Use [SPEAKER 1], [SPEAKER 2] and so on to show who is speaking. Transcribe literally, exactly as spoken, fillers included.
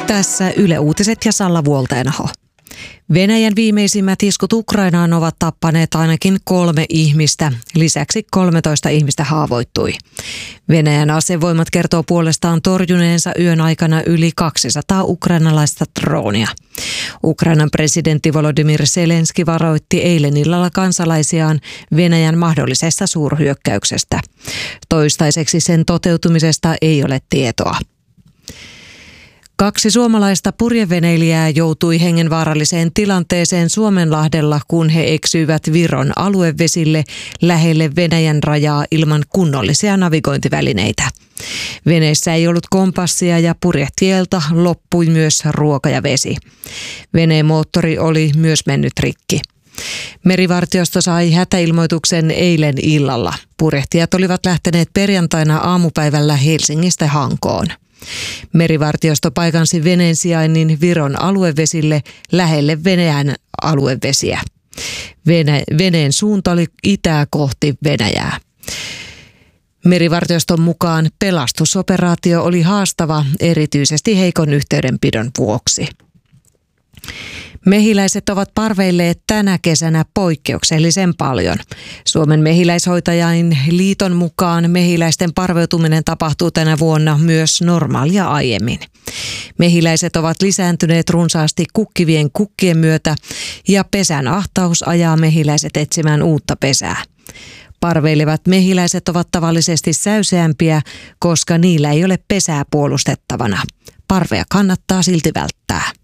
[SPEAKER 1] Tässä Yle Uutiset ja Salla Vuolteenaho. Venäjän viimeisimmät iskut Ukrainaan ovat tappaneet ainakin kolme ihmistä. Lisäksi kolmetoista ihmistä haavoittui. Venäjän asevoimat kertoo puolestaan torjuneensa yön aikana yli kaksisataa ukrainalaista droonia. Ukrainan presidentti Volodymyr Zelenski varoitti eilen illalla kansalaisiaan Venäjän mahdollisesta suurhyökkäyksestä. Toistaiseksi sen toteutumisesta ei ole tietoa. Kaksi suomalaista purjeveneilijää joutui hengenvaaralliseen tilanteeseen Suomenlahdella, kun he eksyivät Viron aluevesille lähelle Venäjän rajaa ilman kunnollisia navigointivälineitä. Veneessä ei ollut kompassia ja purjehtieltä loppui myös ruoka ja vesi. Veneen moottori oli myös mennyt rikki. Merivartiosto sai hätäilmoituksen eilen illalla. Purjehtijat olivat lähteneet perjantaina aamupäivällä Helsingistä Hankoon. Merivartiosto paikansi veneen sijainnin Viron aluevesille lähelle Venäjän aluevesiä. Vene, veneen suunta oli itää kohti Venäjää. Merivartioston mukaan pelastusoperaatio oli haastava erityisesti heikon yhteydenpidon vuoksi. Mehiläiset ovat parveilleet tänä kesänä poikkeuksellisen paljon. Suomen mehiläishoitajain liiton mukaan mehiläisten parveutuminen tapahtuu tänä vuonna myös normaalia aiemmin. Mehiläiset ovat lisääntyneet runsaasti kukkivien kukkien myötä ja pesän ahtaus ajaa mehiläiset etsimään uutta pesää. Parveilevat mehiläiset ovat tavallisesti säyseämpiä, koska niillä ei ole pesää puolustettavana. Parvea kannattaa silti välttää.